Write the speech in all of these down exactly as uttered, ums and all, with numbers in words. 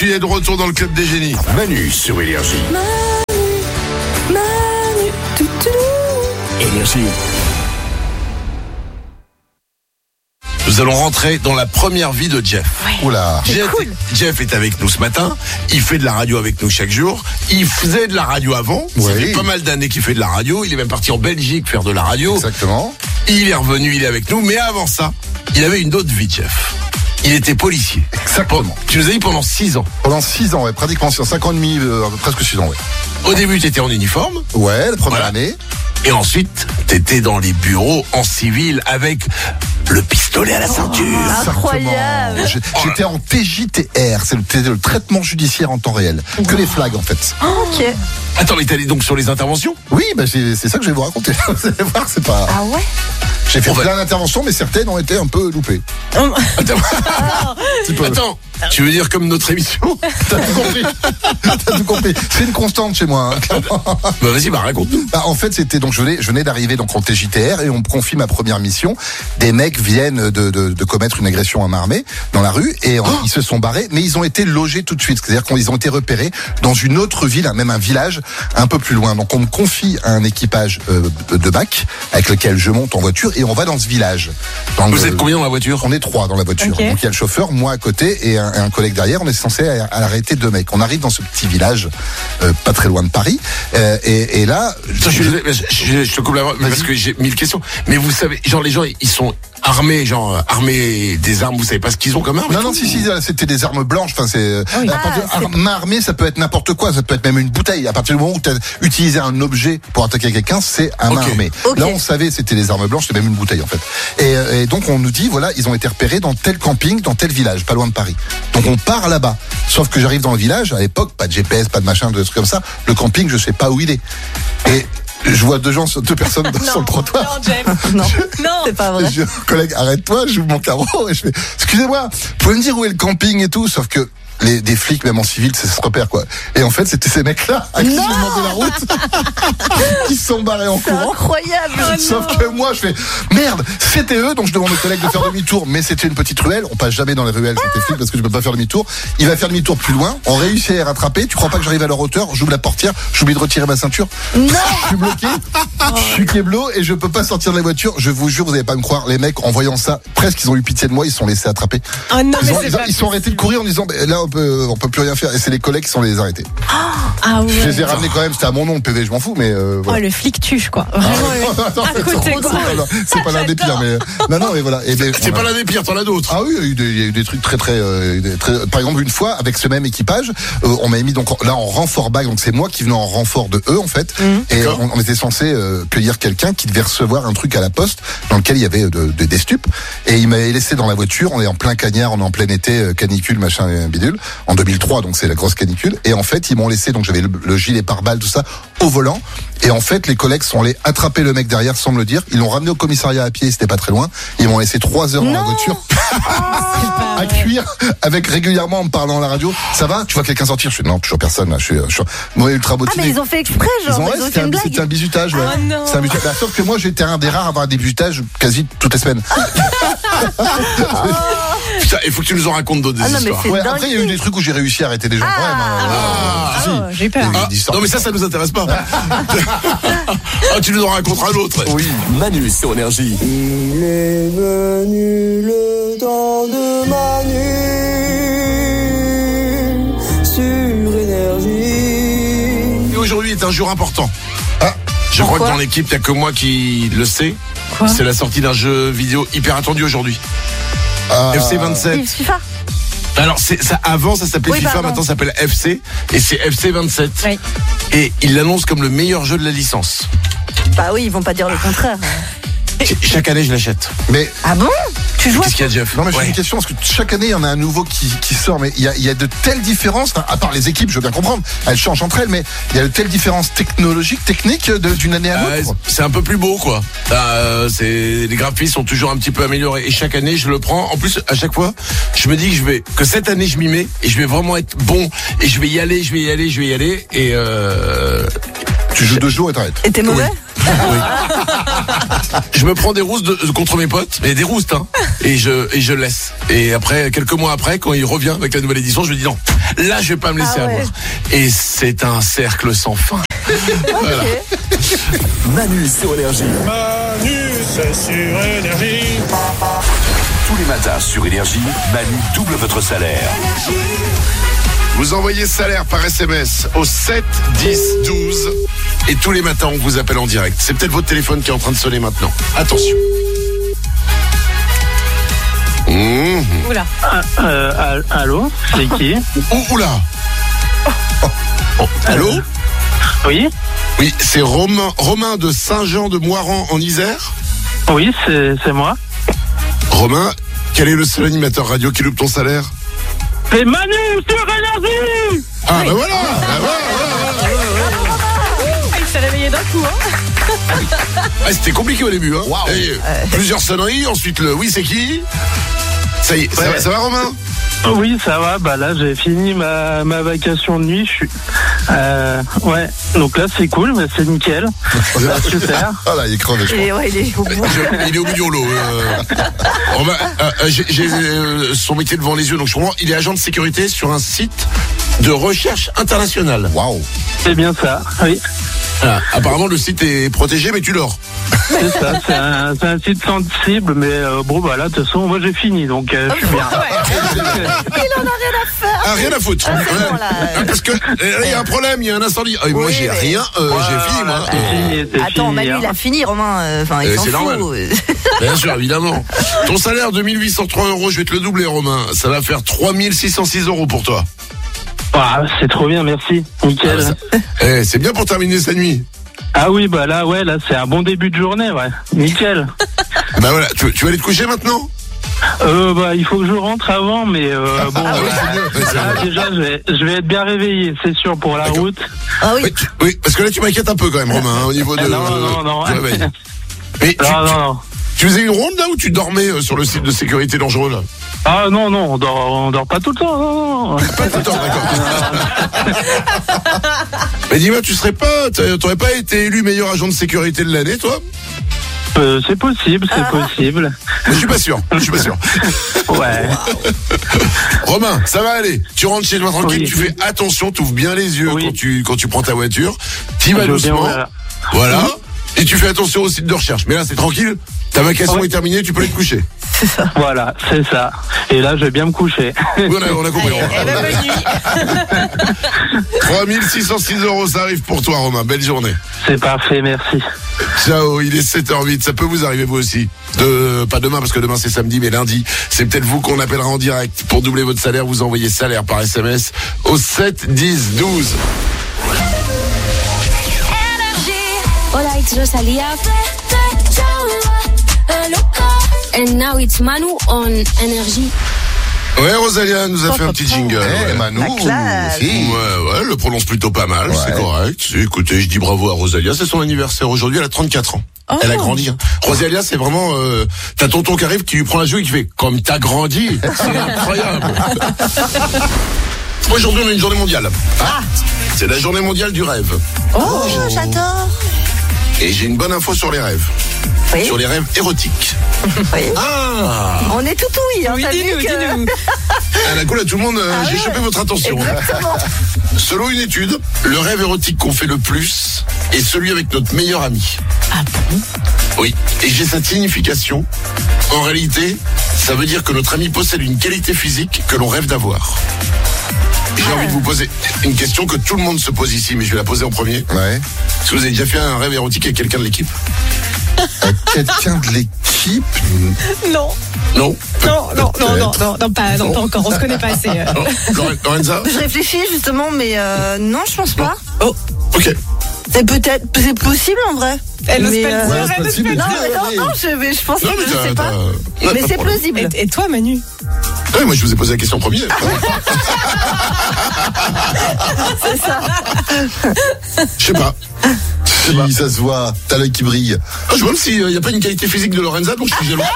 Il est de retour dans le club des génies. Manu sur Énergie. Manu, Manu, toutou. Énergie. Nous allons rentrer dans la première vie de Jeff. Ouais. Oula. C'est Jeff, cool. Jeff est avec nous ce matin. Il fait de la radio avec nous chaque jour. Il faisait de la radio avant. Ça Oui. fait pas mal d'années qu'il fait de la radio. Il est même parti en Belgique faire de la radio. Exactement. Il est revenu, il est avec nous. Mais avant ça, il avait une autre vie, Jeff. Il était policier. Exactement. Tu nous as dit pendant six ans. Pendant six ans, ouais, pratiquement cinq ans et demi, euh, presque six ans, ouais. Au début, tu étais en uniforme. Ouais, la première Voilà. année. Et ensuite, tu étais dans les bureaux en civil avec le pistolet à la ceinture. Incroyable. Exactement. J'ai- J'étais en T J T R, c'est le, c'est le traitement judiciaire en temps réel. Que les flags, en fait. Ok. Attends, mais t'es allé donc sur les interventions? Oui, bah, c'est c'est ça que je vais vous raconter. Vous allez voir, c'est pas. Ah ouais. J'ai fait On va- plein d'interventions, mais certaines ont été un peu loupées. Attends, Un petit peu. Attends, tu veux dire comme notre émission? T'as tout compris. T'as tout compris. C'est une constante chez moi. Hein, clairement. Bah vas-y, bah raconte-nous. Bah, en fait, c'était donc je venais, je venais d'arriver donc en T J T R et on me confie ma première mission. Des mecs viennent de, de, de commettre une agression à main armée dans la rue et on- Oh. ils se sont barrés, mais ils ont été logés tout de suite. C'est-à-dire qu'ils ont été repérés dans une autre ville, hein, même un village un peu plus loin. Donc on me confie un équipage euh, de, de bac avec lequel je monte en voiture et on va dans ce village. Dans Vous le- êtes combien dans la voiture? On est trois dans la voiture. Ok. Donc il y a le chauffeur, moi à côté et un, et un collègue derrière. On est censé a- arrêter deux mecs. On arrive dans ce petit village, euh, pas très loin de Paris. Euh, et, et là, Attends, je, suis désolé, mais je, je- je te coupe la parole, mais Vas-y. parce que j'ai mille questions. Mais vous savez, genre les gens, ils sont armés, genre euh, armés des armes, vous savez pas ce qu'ils ont comme armes? et non, non, tout si, si, c'était des armes blanches. Enfin, c'est. oui. à partir- Ah, c'est- arme- main armée, ça peut être n'importe quoi. Ça peut être même une bouteille. À partir du moment où tu as utilisé un objet pour attaquer quelqu'un, c'est un main Ok. armée. Ok. Là, on savait, c'était des armes blanches, c'était même une bouteille en fait. Et, euh, et donc, on nous dit, voilà, ils ont été repérés dans tel camping, dans tel village, pas loin de Paris. Donc, on part là-bas. Sauf que j'arrive dans le village. À l'époque, pas de G P S, pas de machin, de trucs comme ça. Le camping, je sais pas où il est. Et je vois deux gens, deux personnes sur le trottoir. Non, Jeff. Non. Non. C'est pas vrai. Et je dis, collègue, arrête-toi, j'ouvre mon carreau et je fais, excusez-moi, vous pouvez me dire où est le camping et tout, sauf que les, des flics, même en civil, ça se repère, quoi. Et en fait, c'était ces mecs-là à qui j'ai Non. demandé la route, qui se sont barrés en C'est courant. incroyable. Sauf que moi, je fais, merde, c'était eux, donc je demande au collègue de faire demi-tour, mais c'était une petite ruelle, on passe jamais dans les ruelles quand t'es flic parce que je peux pas faire demi-tour. Il va faire demi-tour plus loin, on réussit à les rattraper, tu crois pas que j'arrive à leur hauteur, j'ouvre la portière, j'oublie de retirer ma ceinture. Non. Je suis bloqué, je suis keblo et je peux pas sortir de la voiture. Je vous jure, vous allez pas me croire, les mecs, en voyant ça, presque ils ont eu pitié de moi, ils se sont laissés attraper. Oh non, Ils mais ont, c'est ils ont- pas ils sont arrêtés de courir en disant, bah, là on peut, on peut plus rien faire. Et c'est les collègues qui sont les arrêtés. Ah ouais. Je les ai ramenés quand même, c'était à mon nom, le P V, je m'en fous, mais euh, Oh, voilà. le flic tuche, quoi. Vraiment. Non, attends, à attends, côté, attends, quoi. non, non, c'est pas l'un des pires, mais non, non, mais voilà. Et ben, C'est on a- pas l'un des pires, t'en as d'autres. Ah oui, il y a eu des, il y a eu des trucs très très, euh, des- très- par exemple une fois avec ce même équipage, euh, on m'a mis donc en- là en renfort bague, donc c'est moi qui venais en renfort de eux en fait, et D'accord. on, on était censé euh, cueillir quelqu'un qui devait recevoir un truc à la poste dans lequel il y avait de, de- des stupes, et il m'avait laissé dans la voiture, on est en plein cagnard, on est en plein été, euh, canicule machin et bidule, en deux mille trois donc c'est la grosse canicule, et en fait ils m'ont laissé, donc j'avais le, le gilet pare-balles tout ça au volant, et en fait les collègues sont allés attraper le mec derrière sans me le dire, ils l'ont ramené au commissariat à pied, c'était pas très loin, ils m'ont laissé trois heures dans la Non. voiture à cuire avec régulièrement en me parlant à la radio. Ça va? Tu vois quelqu'un sortir? Je suis non, toujours personne là. Je suis, je suis moi ultra Ah, motivé. mais ils ont fait exprès, Ils genre. ont- ouais, Ils ont c'était fait un, une c'était blague. un bisutage. Ouais. Oh non. C'est un bisutage. Bah, sauf que moi j'étais un des rares à avoir des bisutages quasi toutes les semaines. Putain, il faut que tu nous en racontes d'autres des Ah non, mais histoires. c'est Ouais, dingue. après il y a eu des trucs où j'ai réussi à arrêter des gens. Ah. Ouais, mais, euh, Ah, si. oh, j'ai eu peur. Il y a eu Ah, des histoires. non mais ça, ça nous intéresse pas. Ah, tu nous en raconteras d'autres. Oui. Manu sur Énergie. Il est venu le temps de Manu sur Énergie. Et aujourd'hui est un jour important. Ah. Je crois que Pourquoi dans l'équipe, il n'y a que moi qui le sais. Quoi C'est la sortie d'un jeu vidéo hyper attendu aujourd'hui. Ah. F C vingt-sept. Yves FIFA. Alors c'est ça, avant ça s'appelait Oui, FIFA, pardon. maintenant ça s'appelle F C et c'est F C vingt-sept. Oui. Et il l'annonce comme le meilleur jeu de la licence. Bah oui, ils vont pas dire le contraire. Ch- Chaque année je l'achète. Mais Ah bon? Tu joues à Qu'est-ce qu'il y a, Jeff? non mais j'ai Ouais. une question parce que chaque année il y en a un nouveau qui, qui sort, mais il y a, il y a de telles différences, enfin, à part les équipes, je veux bien comprendre, elles changent entre elles, mais il y a de telles différences technologiques, techniques de- d'une année à Euh, l'autre. c'est un peu plus beau quoi. Euh, c'est les graphismes sont toujours un petit peu améliorés et chaque année je le prends. En plus à chaque fois je me dis que je vais que cette année je m'y mets et je vais vraiment être bon et je vais y aller, je vais y aller, je vais y aller et euh, Tu joues deux jours et t'arrêtes. Et t'es mauvais? oui. Je me prends des roustes de- contre mes potes, mais des roustes, hein. Et je, et je laisse. Et après, quelques mois après, quand il revient avec la nouvelle édition, je me dis non, là, je vais pas me laisser Ah ouais. avoir. Et c'est un cercle sans fin. Voilà. Manu sur Énergie. Manu, c'est sur Énergie. Tous les matins sur Énergie, Manu double votre salaire. Vous envoyez salaire par S M S au sept dix douze et tous les matins on vous appelle en direct. C'est peut-être votre téléphone qui est en train de sonner maintenant. Attention. Mmh. Oula. Euh, allô, c'est qui? Ouh, oula. Oh, allô? Oui, Oui, c'est Romain, Romain de Saint-Jean de Moiran en Isère. oui, c'est c'est moi. Romain, quel est le seul animateur radio qui loupe ton salaire? C'est Manu sur Énergie. Ah bah voilà, bah voilà, voilà, voilà. Ah, il s'est réveillé d'un coup, hein. Ah, c'était compliqué au début, hein. Waouh. Et, euh, plusieurs sonneries, ensuite le oui c'est qui? Ça y est, ça, Ouais. va, ça va Romain? Oui, ça va. Bah là, j'ai fini ma, ma vacation de nuit. Je suis. Euh, ouais. Donc là, c'est cool, mais c'est nickel. Bah, super. Ah là, il est crevé, je crois. Et ouais, il est au bout. Je- il est au bout du rouleau. Euh, Romain, euh, euh, j'ai j'ai, euh, son métier devant les yeux, donc je comprends. Il est agent de sécurité sur un site de recherche internationale. Waouh. C'est bien ça. Oui. Ah, apparemment, le site est protégé, mais tu dors. C'est ça. C'est un, c'est un site sensible, mais euh, bon, bah là, de toute façon, moi, j'ai fini, donc euh, je suis bien. Il en a rien à faire. Ah, rien à foutre. Ah, c'est Ouais. bon, là. Ah, parce que euh, il y a un problème, il y a un incendie. Ah, moi, Oui, j'ai mais- rien, euh, j'ai fini, moi. C'est fini, c'est Attends, fini, Manu, hein. il a fini, Romain. euh, Enfin, il Euh, s'en c'est fout. normal. Bien sûr, évidemment. Ton salaire de mille huit cent trois euros, je vais te le doubler, Romain. Ça va faire trois mille six cent six euros pour toi. Ah, c'est trop bien, merci. Nickel. Ah, ça- Eh, c'est bien pour terminer sa nuit. Ah oui, bah là, ouais, là, c'est un bon début de journée, ouais. Nickel. Bah voilà, tu, tu vas aller te coucher maintenant? Euh, bah, il faut que je rentre avant, mais euh, bon, Ah oui, euh, c'est mieux. Ouais, c'est là, vrai. déjà, je vais, je vais être bien réveillé, c'est sûr, pour la D'accord. route. Ah oui. Oui, tu- oui, parce que là tu m'inquiètes un peu quand même, Romain, hein, au niveau de. Ah, non, non, non. du réveil. Mais tu, Non, tu- non, non. tu faisais une ronde là ou tu dormais euh, sur le site de sécurité dangereux là? Ah non, non, on dort, on dort pas tout le temps, non, non. Pas tout le temps, d'accord. Mais dis-moi, tu serais pas, t'a- t'aurais pas été élu meilleur agent de sécurité de l'année, toi? Euh, c'est possible, c'est possible. Mais je suis pas sûr, je suis pas sûr. Ouais. Romain, ça va aller. Tu rentres chez toi tranquille, Oui. tu fais attention, tu ouvres bien les yeux Oui. quand tu quand tu prends ta voiture. Tu vas Je veux bien doucement. ouvrir. Voilà. Et tu fais attention au site de recherche. Mais là, c'est tranquille. Ta vacation Oui. est terminée, tu peux aller te coucher. Voilà, c'est ça. Et là, je vais bien me coucher. Oui, on a, on a compris. Eh ben, bonne nuit. trois mille six cent six euros, ça arrive pour toi, Romain. Belle journée. C'est parfait, merci. Ciao, il est sept heures huit. Ça peut vous arriver vous aussi. De, pas demain parce que demain c'est samedi, mais lundi, c'est peut-être vous qu'on appellera en direct. Pour doubler votre salaire, vous envoyez salaire par S M S au sept dix douze. Hola, it's Rosalia. And now it's Manu on Energy. Ouais, Rosalia nous a fait un petit jingle. Eh, ouais. Manu, La classe. si. Ouais, ouais, elle le prononce plutôt pas mal, Ouais. c'est correct. Écoutez, je dis bravo à Rosalia, c'est son anniversaire aujourd'hui, elle a trente-quatre ans. Oh. Elle a grandi. Hein. Rosalia, c'est vraiment... Euh, t'as tonton qui arrive, qui lui prend la joue et qui fait « Comme t'as grandi !» C'est incroyable. Aujourd'hui, on a une journée mondiale. Ah, c'est la journée mondiale du rêve. Oh, j'adore. Et j'ai une bonne info sur les rêves. Oui. Sur les rêves érotiques. Oui. Ah, On est tout ouïe. Hein, Oui, t'as dis-nous, vu que- dis-nous. à la cool à tout le monde, euh, Ah j'ai ouais. chopé votre attention. Exactement. Selon une étude, le rêve érotique qu'on fait le plus est celui avec notre meilleur ami. Ah bon? Oui, et j'ai cette signification. En réalité, ça veut dire que notre ami possède une qualité physique que l'on rêve d'avoir. J'ai Ah. envie de vous poser une question que tout le monde se pose ici, mais je vais la poser en premier. Ouais. Est-ce que vous avez déjà fait un rêve érotique avec quelqu'un de l'équipe? Euh, Quelqu'un de l'équipe. Non, Non. non, non, non, non, Peut-être. non, non, pas, non, pas encore. On se connaît pas assez. euh. Non. Loren- Lorenza? Je réfléchis justement, mais euh, non, je pense pas. Oh, Ok. C'est peut-être, c'est possible en vrai. elle n'ose Mais, pas le euh, dire, ouais, elle c'est n'ose possible. pas le Non, dire. mais non, non, je, vais- je pense Non, mais que je t'as- sais pas. t'as- non, Mais pas c'est de problème. plausible. Et, et toi, Manu? Ouais, moi je vous ai posé la question en premier. C'est ça. Je sais pas. Si, ça se voit. T'as l'œil qui brille. Ah, je vois s'il n'y a pas une qualité physique de Lorenza, donc je suis jaloux.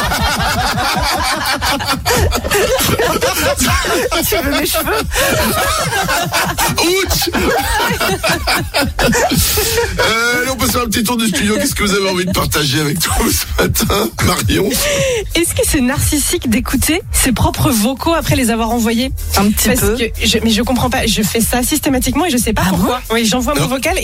Tu veux mes cheveux? Ouch. euh, allez, on passe à un petit petit tour du studio. Qu'est-ce que vous avez envie de partager avec nous ce matin, Marion? Est-ce que c'est narcissique d'écouter ses propres vocaux après les avoir envoyés? Un petit Parce peu. que je, mais je comprends pas. Je fais ça systématiquement et je sais pas Ah pourquoi. Oui, j'envoie mon Non. vocal.